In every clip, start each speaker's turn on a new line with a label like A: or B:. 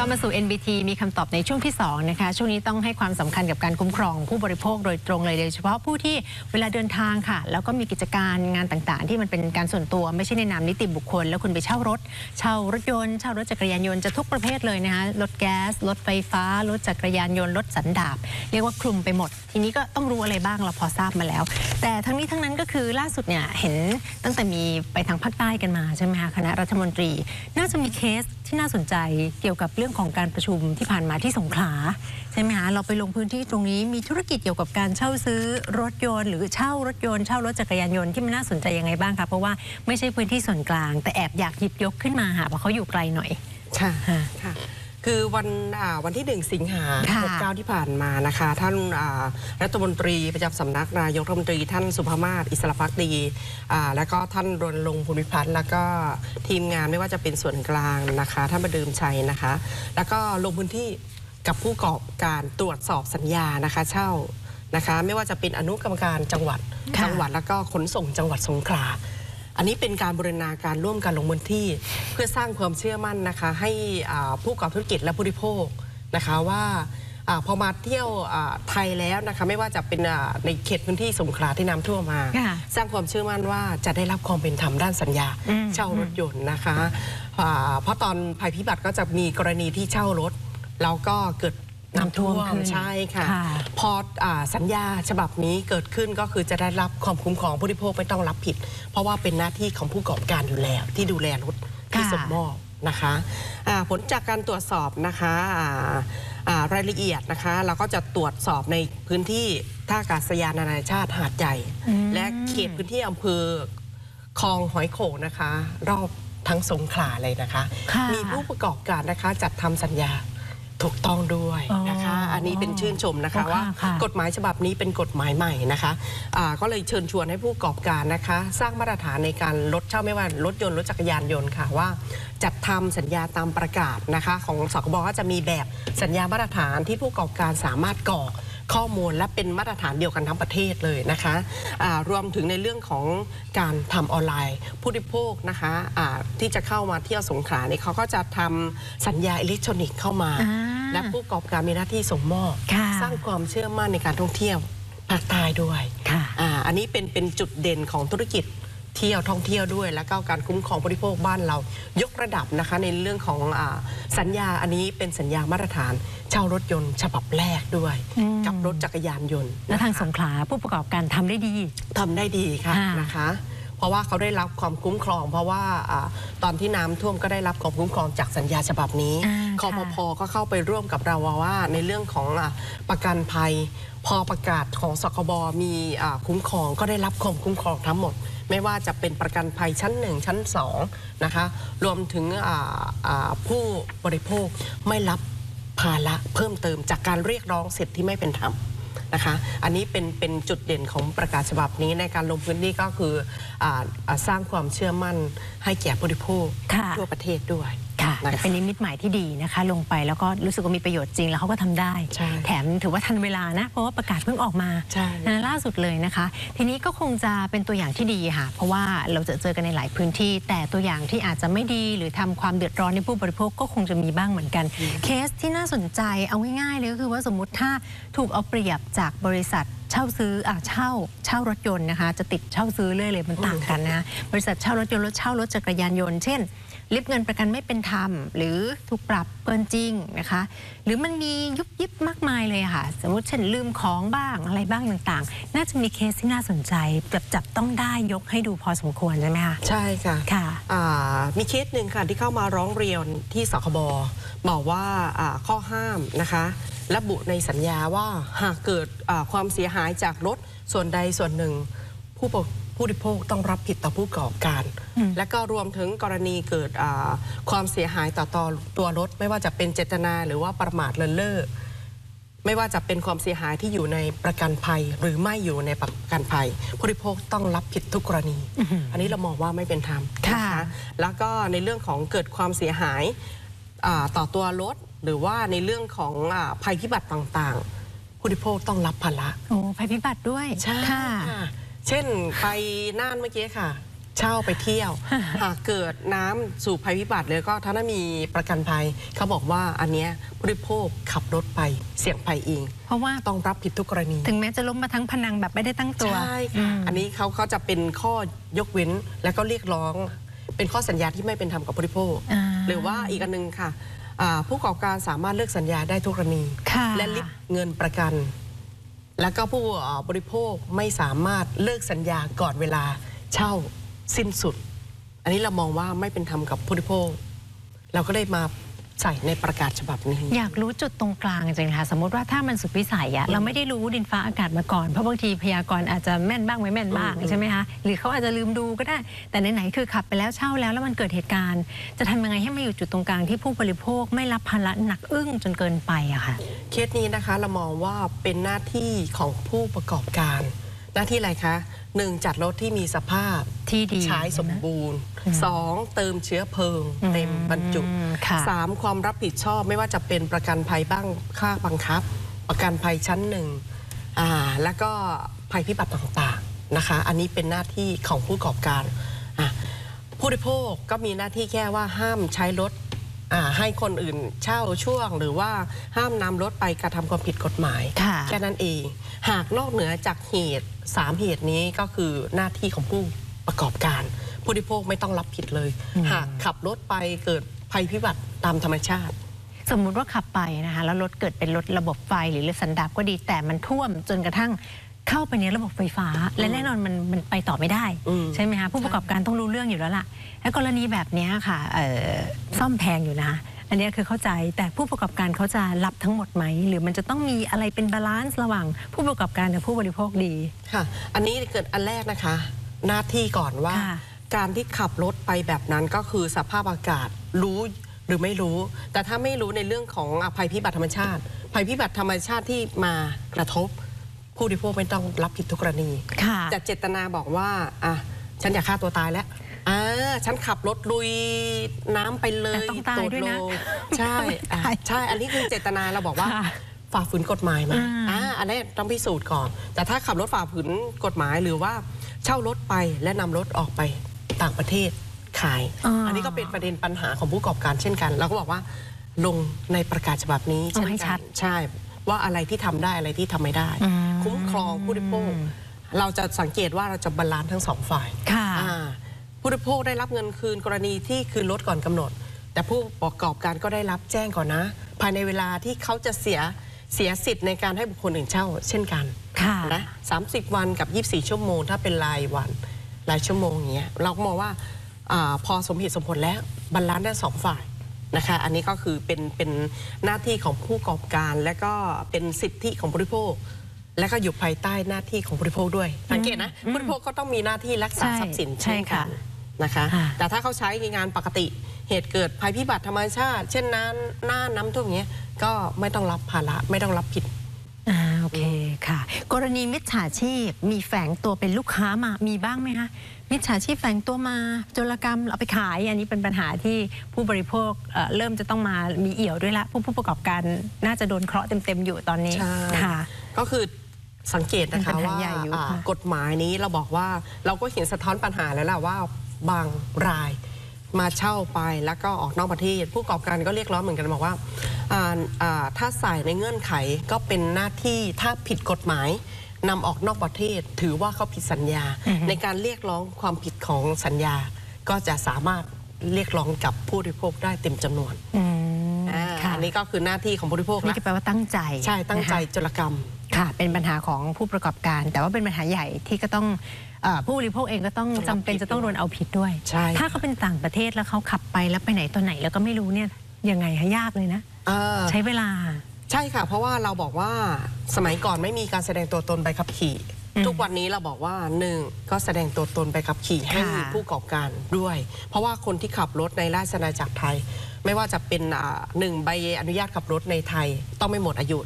A: ก็มาสู่ NBT มีคำตอบในช่วงที่2นะคะช่วงนี้ต้องให้ความสำคัญกับการคุ้มครองผู้บริโภคโดยตรงเลยโดยเฉพาะผู้ที่เวลาเดินทางค่ะแล้วก็มีกิจการงานต่างๆที่มันเป็นการส่วนตัวไม่ใช่ในนามนิติบุคคลแล้วคุณไปเช่ารถยนต์เช่ารถจักรยานยนต์จะทุกประเภทเลยนะคะรถแก๊สรถไฟฟ้ารถจักรยานยนต์รถสันดาปเรียกว่าคลุมไปหมดทีนี้ก็ต้องรู้อะไรบ้างเราพอทราบมาแล้วแต่ทั้งนี้ทั้งนั้นก็คือล่าสุดเนี่ยเห็นตั้งแต่มีไปทางภาคใต้กันมาใช่ไหมคะคณะรัฐมนตรีน่าจะมีเคสที่น่าสนใจเกี่ยวกับเรื่องของการประชุมที่ผ่านมาที่สงขลาใช่ไหมคะเราไปลงพื้นที่ตรงนี้มีธุรกิจเกี่ยวกับการเช่าซื้อรถยนต์หรือเช่ารถยนต์เช่ารถจักรยานยนต์ที่มันน่าสนใจยังไงบ้างคะเพราะว่าไม่ใช่พื้นที่ส่วนกลางแต่แอบอยากหยิบยกขึ้นมาค่ะเพราะเขาอยู่ไกลหน่อย
B: ค่ะคือวันที่1 สิงหาคม 69ที่ผ่านมานะคะท่านรัฐมนตรีประจำสำนักนายกรัฐมนตรีท่านสุภมาศอิสระภักดีแล้วก็ท่านรณรงค์ภูมิพัฒน์แล้วก็ทีมงานไม่ว่าจะเป็นส่วนกลางนะคะท่านประเดิมชัยนะคะแล้วก็ลงพื้นที่กับผู้ประกอบการตรวจสอบสัญญานะคะเช่านะคะไม่ว่าจะเป็นอนุกรรมการจังหวัดแล้วก็ขนส่งจังหวัดสงขลาอันนี้เป็นการบูรณาการร่วมกันลงพื้นที่เพื่อสร้างความเชื่อมั่นนะคะให้ผู้ประกอบธุรกิจและผู้บริโภคนะคะว่าพอมาเที่ยวไทยแล้วนะคะไม่ว่าจะเป็นในเขตพื้นที่สงขลาที่น้ำท่วมมาสร้างความเชื่อมั่นว่าจะได้รับความเป็นธรรมด้านสัญญาเช่ารถยนต์นะคะเพราะตอนภัยพิบัติก็จะมีกรณีที่เช่ารถแล้วก็เกิดน้ำท่วมใช่ค่ะพอสัญญาฉบับนี้เกิดขึ้นก็คือจะได้รับความคุ้มครองผู้บริโภคไม่ต้องรับผิดเพราะว่าเป็นหน้าที่ของผู้ประกอบการอยู่แล้วที่ดูแลรถที่ส่งมอบนะคะผลจากการตรวจสอบนะคะรายละเอียดนะคะเราก็จะตรวจสอบในพื้นที่ท่าอากาศยานนานาชาติหาดใหญ่และเขตพื้นที่อำเภอคลองหอยโขงนะคะรอบทั้งสงขลาเลยนะคะมีผู้ประกอบการนะคะจัดทำสัญญาถูกต้องด้วยนะคะอันนี้เป็นชื่นชมนะคะว่ากฎหมายฉบับนี้เป็นกฎหมายใหม่นะคะก็เลยเชิญชวนให้ผู้ประกอบการนะคะสร้างมาตรฐานในการลดเช่าไม่ว่ารถยนต์รถจักรยานยนต์ค่ะว่าจัดทำสัญญาตามประกาศนะคะของสคบก็จะมีแบบสัญญามาตรฐานที่ผู้ประกอบการสามารถกรอกข้อมูลและเป็นมาตรฐานเดียวกันทั้งประเทศเลยนะคะรวมถึงในเรื่องของการทำออนไลน์ผู้บริโภคนะคะที่จะเข้ามาเที่ยวสงขลาเนี่ยเขาก็จะทำสัญญาอิเล็กทรอนิกส์เข้ามาและผู้ประกอบการมีหน้าที่ส่งมอบสร้างความเชื่อมั่นในการท่องเที่ยวภาคใต้ด้วยอันนี้เป็นจุดเด่นของธุรกิจท่องเที่ยวด้วยแล้วก็การคุ้มครองผู้บริโภคบ้านเรายกระดับนะคะในเรื่องของสัญญาอันนี้เป็นสัญญามาตรฐานเช่ารถยนต์ฉบับแรกด้วยกับรถจักรยานยนต์
A: และทางสงขลาผู้ประกอบการทำได้ดี
B: ค่ะนะคะเพราะว่าเขาได้รับความคุ้มครองเพราะว่าตอนที่น้ำท่วมก็ได้รับความคุ้มครองจากสัญญาฉบับนี้คปภ.ก็เข้าไปร่วมกับเราว่าในเรื่องของประกันภัยพอประกาศของสคบมีคุ้มครองก็ได้รับความคุ้มครองทั้งหมดไม่ว่าจะเป็นประกันภัยชั้น1ชั้น2นะคะรวมถึงผู้บริโภคไม่รับภาระเพิ่มเติมจากการเรียกร้องสิทธิที่ไม่เป็นธรรมนะคะอันนี้เป็นจุดเด่นของประกาศฉบับนี้ในการลงพื้นที่ก็คือสร้างความเชื่อมั่นให้แก่ผู้บริโภคทั่วประเทศด้วย
A: เป็นนิมิตหมายที่ดีนะคะลงไปแล้วก็รู้สึกว่ามีประโยชน์จริงแล้วเขาก็ทำได้แถมถือว่าทันเวลานะเพราะว่าประกาศเพิ่งออกมาล่าสุดเลยนะคะทีนี้ก็คงจะเป็นตัวอย่างที่ดีค่ะเพราะว่าเราเจอกันในหลายพื้นที่แต่ตัวอย่างที่อาจจะไม่ดีหรือทำความเดือดร้อนในผู้บริโภคก็คงจะมีบ้างเหมือนกันเคสที่น่าสนใจเอาง่ายๆเลยก็คือว่าสมมุติถ้าถูกเอาเปรียบจากบริษัทเช่าซื้อเช่ารถยนต์นะคะจะติดเช่าซื้อเลยมันต่างกันนะบริษัทเช่ารถยนต์เช่ารถจักรยานยนต์เช่นลิบเงินประกันไม่เป็นธรรมหรือถูกปรับเกินจริงนะคะหรือมันมียุบยิบมากมายเลยค่ะสมมติเช่นลืมของบ้างอะไรบ้างต่างๆน่าจะมีเคสที่น่าสนใจจับต้องได้ยกให้ดูพอสมควรใช่ไหมคะ
B: ใช่ค่ะมีเคสหนึ่งค่ะที่เข้ามาร้องเรียนที่สคบบอกว่าข้อห้ามนะคะระบุในสัญญาว่าหากเกิดความเสียหายจากรถส่วนใดส่วนหนึ่งผู้บริโภคต้องรับผิดต่อผู้ประกอบการและก็รวมถึงกรณีเกิดความเสียหายต่อตัวรถไม่ว่าจะเป็นเจตนาหรือว่าประมาทเลินเล่อไม่ว่าจะเป็นความเสียหายที่อยู่ในประกันภัยหรือไม่อยู่ในประกันภัยผู้บริโภคต้องรับผิดทุกกรณีอันนี้เรามองว่าไม่เป็นธรรมนะคะแล้วก็ในเรื่องของเกิดความเสียหายต่อตัวรถหรือว่าในเรื่องของภัยพิบัติต่างๆผู้บริโภคต้องรับภาระ
A: ภัยพิบัติด้วย
B: ใช่ค่ะเช่นไปน่านเมื่อกี้ค่ะเช่าไปเที่ยว หากเกิดน้ำสู่ภัยพิบัติเลยก็ถ้าไม่มีประกันภัยเขาบอกว่าอันเนี้ยผู้บริโภคขับรถไปเสี่ยงภัยเอง
A: เพราะว่า
B: ต้องรับผิดทุกกรณี
A: ถึงแม้จะล้มมาทั้งพนังแบบไม่ได้ตั้งตัว
B: ใช่ค่ะอันนี้เขาจะเป็นข้อยกเว้นและก็เรียกร้องเป็นข้อสัญญาที่ไม่เป็นธรรมกับผู้บริโภคหรือว่าอีกอันนึงค่ะผู้ประกอบการสามารถเลิกสัญญาได้ทุกกรณีและริบเงินประกันแล้วก็ผู้บริโภคไม่สามารถเลิกสัญญาก่อนเวลาเช่าสิ้นสุดอันนี้เรามองว่าไม่เป็นธรรมกับผู้บริโภคเราก็ได้มาใส่ในประกาศฉบับนี้
A: อยากรู้จุดตรงกลางจริงๆค่ะสมมติว่าถ้ามันสุดวิสัยอะเราไม่ได้รู้ดินฟ้าอากาศมาก่อนเพราะบางทีพยากรณ์อาจจะแม่นบ้างไม่แม่นบ้างใช่ไหมคะหรือเขาอาจจะลืมดูก็ได้แต่ไหนๆคือขับไปแล้วเช่าแล้วมันเกิดเหตุการณ์จะทำยังไงให้มาอยู่จุดตรงกลางที่ผู้บริโภคไม่รับภาระหนักอึ้งจนเกินไปอะค่ะ
B: เคสนี้นะคะเรามองว่าเป็นหน้าที่ของผู้ประกอบการหน้าที่อะไรคะ1จัดรถที่มีสภาพ
A: ที่ดี
B: ใช้สมบูรณ์2เติมเชื้อเพลิงเต็มบรรจุ3ความรับผิดชอบไม่ว่าจะเป็นประกันภัยบ้างค่าบังคับประกันภัยชั้น1แล้วก็ภัยพิบัติต่างๆนะคะอันนี้เป็นหน้าที่ของผู้ประกอบการผู้บริโภคก็มีหน้าที่แค่ว่าห้ามใช้รถให้คนอื่นเช่าช่วงหรือว่าห้ามนำรถไปกระทำความผิดกฎหมายแค่นั้นเองหากนอกเหนือจากเหตุ3เหตุนี้ก็คือหน้าที่ของผู้ประกอบการผู้บริโภคไม่ต้องรับผิดเลยหากขับรถไปเกิดภัยพิบัติตามธรรมชาติ
A: สมมุติว่าขับไปนะคะแล้วรถเกิดเป็นรถระบบไฟหรือสันดาปก็ดีแต่มันท่วมจนกระทั่งเข้าไปในระบบไฟฟ้าและแน่นอนมันไปต่อไม่ได้ใช่ไหมคะผู้ประกอบการต้องรู้เรื่องอยู่แล้วล่ะและกรณีแบบนี้ค่ะซ่อมแพงอยู่นะอันนี้คือเข้าใจแต่ผู้ประกอบการเขาจะรับทั้งหมดไหมหรือมันจะต้องมีอะไรเป็นบาลานซ์ระหว่างผู้ประกอบการกับผู้บริโภคดี
B: ค่ะอันนี้เกิดอันแรกนะคะหน้าที่ก่อนว่าการที่ขับรถไปแบบนั้นก็คือสภาพอากาศรู้หรือไม่รู้แต่ถ้าไม่รู้ในเรื่องของภัยพิบัติธรรมชาติภัยพิบัติธรรมชาติที่มากระทบผู้บริโภคไม่ต้องรับผิดทุกกรณีแต่เจตนาบอกว่าฉันอยากฆ่าตัวตายแล้วฉันขับรถลุยน้ำไปเลย
A: ตกโล
B: ใช่ใช่อันนี้คือเจตนาเราบอกว่าฝ่าฝืนกฎหมายมาอันนี้ต้องพิสูจน์ก่อนแต่ถ้าขับรถฝ่าฝืนกฎหมายหรือว่าเช่ารถไปและนำรถออกไปต่างประเทศขายอันนี้ก็เป็นประเด็นปัญหาของผู้ประกอบการเช่นกันเราก็บอกว่าลงในประกาศฉบับนี้เช่นกันใช่ว่าอะไรที่ทำได้อะไรที่ทำไม่ได้คุ้มครองผู้บริโภคเราจะสังเกตว่าเราจะบาลานซ์ทั้ง2ฝ่ายผู้บริโภคได้รับเงินคืนกรณีที่คืนรถก่อนกำหนดแต่ผู้ประกอบการก็ได้รับแจ้งก่อนนะภายในเวลาที่เขาจะเสียสิทธิ์ในการให้บุคคลอื่นเช่าเช่นกันนะ30 วันกับ24 ชั่วโมงถ้าเป็นรายวันรายชั่วโมงอย่างเงี้ยเราก็มองว่าพอสมเหตุสมผลแล้วบาลานซ์ได้2ฝ่ายนะคะอันนี้ก็คือเป็นหน้าที่ของผู้ประกอบการและก็เป็นสิทธิของผู้บริโภคและก็อยู่ภายใต้หน้าที่ของผู้บริโภคด้วยสังเกตนะผู้บริโภคก็ต้องมีหน้าที่รักษาทรัพย์สินเช่นกันนะคะแต่ถ้าเขาใช้งานปกติเหตุเกิดภัยพิบัติธรรมชาติเช่นนั้นหน้าน้ำท่วมอย่างเงี้ยก็ไม่ต้องรับภาระไม่ต้องรับผิด
A: โอเคค่ะกรณีมิจฉาชีพมีแฝงตัวเป็นลูกค้ามามีบ้างไหมคะมิจฉาชีพแฝงตัวมาโจรกรรมเอาไปขายอันนี้เป็นปัญหาที่ผู้บริโภคเริ่มจะต้องมามีเอี่ยวด้วยละผู้ประกอบการน่าจะโดนเคราะห์เต็มๆอยู่ตอนนี้
B: ค่ะก็คือสังเกตนะคะว่ากฎหมายนี้เราบอกว่าเราก็เห็นสะท้อนปัญหาแล้วแหละว่าบางรายมาเช่าไปแล้วก็ออกนอกประเทศผู้ประกอบการก็เรียกร้องเหมือนกันบอกว่าถ้าใส่ในเงื่อนไขก็เป็นหน้าที่ถ้าผิดกฎหมายนำออกนอกประเทศถือว่าเขาผิดสัญญาในการเรียกร้องความผิดของสัญญาก็จะสามารถเรียกร้องกับผู้บริโภคได้เต็มจำนวนอันนี้ก็คือหน้าที่ของผู้บริโภค
A: นี่แปลว่าตั้งใจ
B: ใช่ตั้งใจโจรกรรม
A: ค่ะเป็นปัญหาของผู้ประกอบการแต่ว่าเป็นปัญหาใหญ่ที่ก็ต้องผู้บริโภคเองก็ต้องจำเป็นจะต้องโดนเอาผิดด้วยถ้าเขาเป็นต่างประเทศแล้วเขาขับไปแล้วไปไหนตัวไหนแล้วก็ไม่รู้เนี่ยยังไงยากเลยนะใช้เวลา
B: ใช่ค่ะเพราะว่าเราบอกว่าสมัยก่อนไม่มีการแสดงตัวตนใบขับขี่ทุกวันนี้เราบอกว่า1ก็แสดงตัวตนใบขับขี่ให้ผู้ประกอบการด้วยเพราะว่าคนที่ขับรถในราชอาณาจักรไทยไม่ว่าจะเป็น1ใบอนุญาตขับรถในไทยต้องไม่หมดอายุ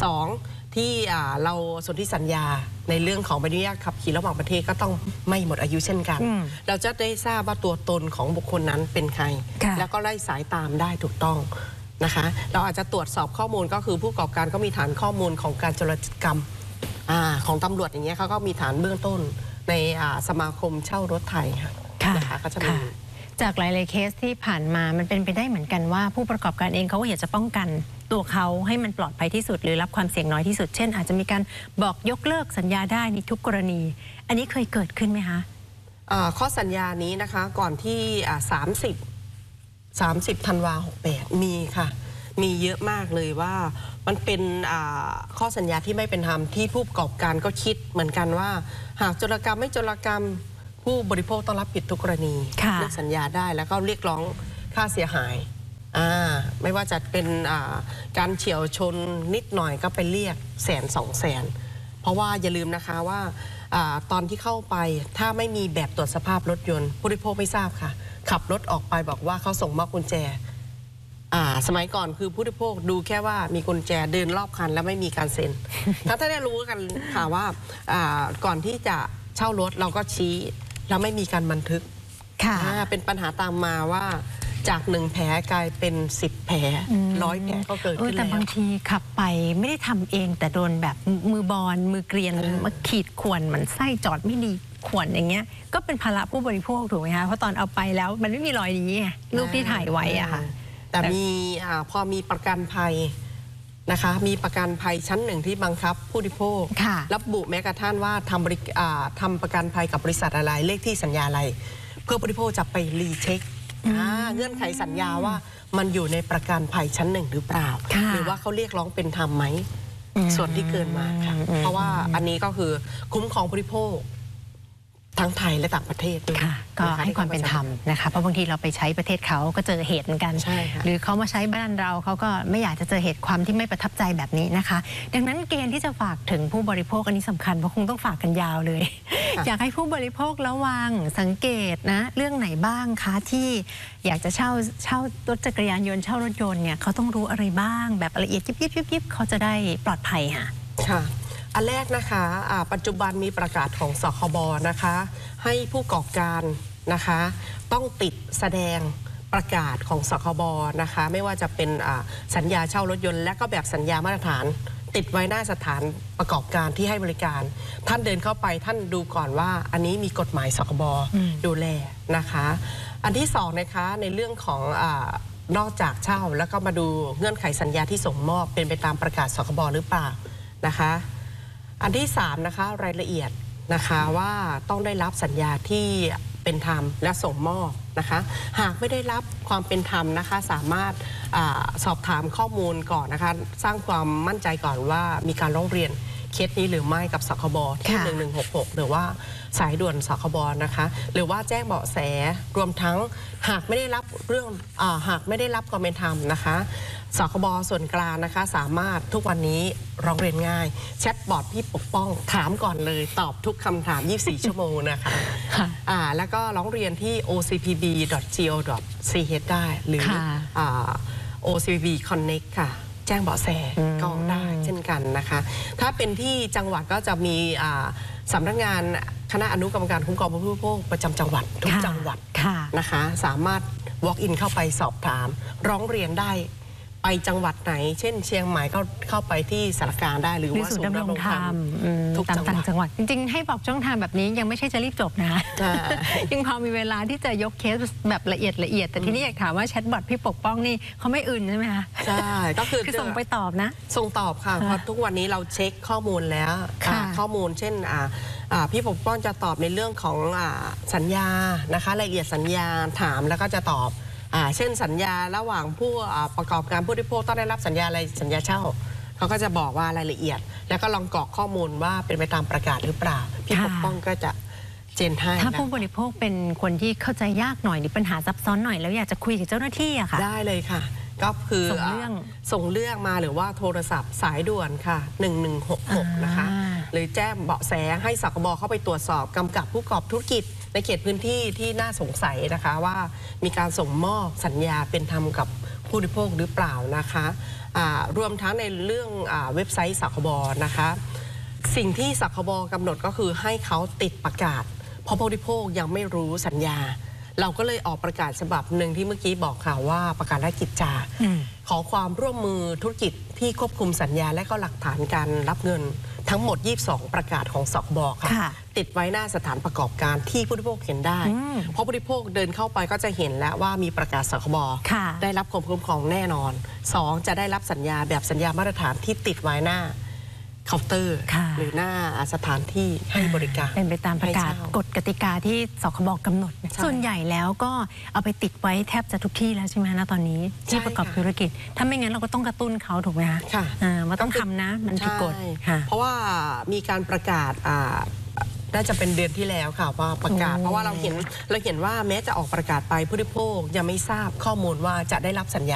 B: 2ที่เราสนธิสัญญาในเรื่องของใบอนุญาตขับขี่ระหว่างประเทศก็ต้องไม่หมดอายุเช่นกันเราจะได้ทราบว่าตัวตนของบุคคลนั้นเป็นใครแล้วก็ไล่สายตามได้ถูกต้องนะคะเราอาจจะตรวจสอบข้อมูลก็คือผู้ประกอบการก็มีฐานข้อมูลของการโจรกรรมของตำรวจอย่างเงี้ยเขาก็มีฐานเบื้องต้นในสมาคมเช่ารถไทยค่ะนะคะก็จะมี
A: จากหลายๆเคสที่ผ่านมามันเป็นไปได้เหมือนกันว่าผู้ประกอบการเองเขาก็อยากจะป้องกันตัวเขาให้มันปลอดภัยที่สุดหรือรับความเสี่ยงน้อยที่สุดเช่นอาจจะมีการบอกยกเลิกสัญญาได้ในทุกกรณีอันนี้เคยเกิดขึ้นไหมคะ
B: ข้อสัญญานี้นะคะก่อนที่30 ธันวา68มีค่ะมีเยอะมากเลยว่ามันเป็นข้อสัญญาที่ไม่เป็นธรรมที่ผู้ประกอบการก็คิดเหมือนกันว่าหากโจรกรรมไม่โจรกรรมผู้บริโภคต้องรับผิดทุกกรณีเลิกสัญญาได้แล้วก็เรียกร้องค่าเสียหายไม่ว่าจะเป็นการเฉี่ยวชนนิดหน่อยก็ไปเรียก100,000-200,000เพราะว่าอย่าลืมนะคะว่าตอนที่เข้าไปถ้าไม่มีแบบตรวจสภาพรถยนต์ผู้บริโภคไม่ทราบค่ะขับรถออกไปบอกว่าเขาส่งมอบกุญแจสมัยก่อนคือผู้บริโภคดูแค่ว่ามีกุญแจเดินรอบคันแล้วไม่มีการเซ็นถ้าได้รู้กันค่ะว่าก่อนที่จะเช่ารถเราก็ชี้แล้วไม่มีการบันทึกเป็นปัญหาตามมาว่าจาก1 แผลกลายเป็น10 แผล100 แผลก็เกิดขึ้นแล้ว
A: แต่บางทีขับไปไม่ได้ทำเองแต่โดนแบบมือบอลมือเกรียนมาขีดข่วนเหมือนไส้จอดไม่ดีข่วนอย่างเงี้ยก็เป็นภาระผู้บริโภคถูกไหมคะเพราะตอนเอาไปแล้วมันไม่มีรอยนี้ไงรูปที่ถ่ายไว้อะค่ะ
B: แต่มีพอมีประกันภัยนะคะมีประกันภัยชั้นหนึ่งที่บังคับผู้บริโภคระบุแม้กระทั่งว่าทำประกันภัยกับบริษัทอะไรเลขที่สัญญาอะไรเพื่อผู้บริโภคจะไปรีเช็คเงื่อนไขสัญญาว่ามันอยู่ในประกันภัยชั้นหนึ่งหรือเปล่าหรือว่าเขาเรียกร้องเป็นธรรมไหมส่วนที่เกินมาค่ะเพราะว่าอันนี้ก็คือคุ้มครองผู้บริโภคทั้งไทยและต่างประเทศด้วย
A: ก็ให้ความเป็นธรรมนะคะเพราะบางทีเราไปใช้ประเทศเขาก็เจอเหตุเหมือนกันหรือเขามาใช้บ้านเราเขาก็ไม่อยากจะเจอเหตุความที่ไม่ประทับใจแบบนี้นะคะดังนั้นเกณฑ์ที่จะฝากถึงผู้บริโภคอันนี้สำคัญเพราะคงต้องฝากกันยาวเลย อยากให้ผู้บริโภคระวังสังเกตนะเรื่องไหนบ้างคะที่อยากจะเช่ารถจักรยานยนต์เช่ารถยนต์เนี่ยเขาต้องรู้อะไรบ้างแบบละเอียดยิบเขาจะได้ปลอดภัย
B: ค่ะอันแรกนะคะปัจจุบันมีประกาศของสคบนะคะให้ผู้ประกอบการนะคะต้องติดแสดงประกาศของสคบนะคะไม่ว่าจะเป็นสัญญาเช่ารถยนต์และก็แบบสัญญามาตรฐานติดไว้หน้าสถานประกอบการที่ให้บริการท่านเดินเข้าไปท่านดูก่อนว่าอันนี้มีกฎหมายสคบดูแลนะคะอันที่สองนะคะในเรื่องของนอกจากเช่าแล้วก็มาดูเงื่อนไขสัญญาที่ส่งมอบเป็นไปตามประกาศสคบหรือเปล่านะคะอันที่3นะคะรายละเอียดนะคะว่าต้องได้รับสัญญาที่เป็นธรรมและส่งมอบนะคะหากไม่ได้รับความเป็นธรรมนะคะสามารถสอบถามข้อมูลก่อนนะคะสร้างความมั่นใจก่อนว่ามีการร้องเรียนเคสนี้หรือไม่กับสคบที่1166หรือว่าสายด่วนสคบนะคะหรือว่าแจ้งเบาะแสรวมทั้งหากไม่ได้รับหากไม่ได้รับความเป็นธรรมนะคะสคบส่วนกลางนะคะสามารถทุกวันนี้ร้องเรียนง่ายแชทบอทพี่ปกป้องถามก่อนเลยตอบทุกคำถาม24 ชั่วโมงนะคะแล้วก็ร้องเรียนที่ ocpb.go.ch ได้หรือocpb connect ค่ะแจ้งเบาะแสก็ได้เช่นกันนะคะถ้าเป็นที่จังหวัดก็จะมีสำนักงานคณะอนุกรรมการคุ้มครองผู้บริโภคประจำจังหวัดทุกจังหวัดนะคะสามารถ walk in เข้าไปสอบถามร้องเรียนได้ไปจังหวัดไหนเช่นเชียงใหม่ก็เข้าไปที่สารกลางได้หรือว่าศูนย์ดำรงธรรมทุกจังหวัดจริงๆให้บอกช่องทางแบบนี้ยังไม่ใช่จะรีบจบนะยังพอมีเวลาที่จะยกเคสแบบละเอียดแต่ทีนี้อยากถามว่าแชทบอทพี่ปกป้องนี่เขาไม่อื่นใช่ไหมคะใช่ก็คือ
A: ส่งไปตอบนะ
B: ส่งตอบค่ะเพราะทุกวันนี้เราเช็คข้อมูลแล้วข้อมูลเช่นพี่ปกป้องจะตอบในเรื่องของสัญญานะคะรายละเอียดสัญญาถามแล้วก็จะตอบเช่นสัญญาระหว่างผู้ประกอบการผู้บริโภคต้องได้รับสัญญาอะไรสัญญาเช่าเขาก็จะบอกว่ารายละเอียดแล้วก็ลองกรอกข้อมูลว่าเป็นไปตามประกาศหรือเปล่าพี่ปกป้องก็จะเจนให้
A: ถ้าผู้บริโภคเป็นคนที่เข้าใจยากหน่อยหรือปัญหาซับซ้อนหน่อยแล้วอยากจะคุยกับเจ้าหน้าที่อะค่ะ
B: ได้เลยค่ะก็คือส่งเรื่องมาหรือว่าโทรศัพท์สายด่วนค่ะ1166นะคะหรือแจ้งเบาะแสให้สคบเข้าไปตรวจสอบกำกับผู้ประกอบธุรกิจในเขตพื้นที่ที่น่าสงสัยนะคะว่ามีการส่งมอบสัญญาเป็นธรรมกับผู้บริโภคหรือเปล่านะคะรวมทั้งในเรื่องเว็บไซต์สคบนะคะสิ่งที่สคบกำหนดก็คือให้เขาติดประกาศเพราะผู้บริโภคยังไม่รู้สัญญาเราก็เลยออกประกาศฉบับหนึ่งที่เมื่อกี้บอกค่ะว่าประกาศราชกิจจาขอความร่วมมือธุรกิจที่ควบคุมสัญญาและก็หลักฐานการรับเงินทั้งหมด 22 ประกาศของสคบค่ะ
A: ค่ะ
B: ติดไว้หน้าสถานประกอบการที่ผู้บริโภคเห็นได้ เพราะผู้บริโภคเดินเข้าไปก็จะเห็นแล้วว่ามีประกาศสคบ
A: ค่ะ
B: ได้รับความคุ้มครองแน่นอน 2 จะได้รับสัญญาแบบสัญญามาตรฐานที่ติดไว้หน้าเคาน์เตอร์
A: ค่ะ
B: หรือหน้าสถานที่ให้บริการ
A: เป็นไปตามประกาศ
B: ให้เช่
A: กฎกติกาที่สคบกำหนด
B: ใช่
A: ส่วนใหญ่แล้วก็เอาไปติดไว้แทบจะทุกที่แล้วใช่ไหมนะตอนนี้ที่
B: ใช่
A: ประกอบ
B: ค่ะ
A: ธุรกิจ ถ้าไม่งั้นเราก็ต้องกระตุ้นเขาถูกไหมคะ
B: ค่ะ
A: ว่าต้องทำนะมันผิดกฎ
B: ใช่
A: ค่ะ
B: เพราะว่ามีการประกาศน่าจะเป็นเดือนที่แล้วค่ะว่าประกาศ
A: โอ้
B: เพราะว่าเราเห็นว่าแม้จะออกประกาศไปผู้บริโภคยังไม่ทราบข้อมูลว่าจะได้รับสัญญา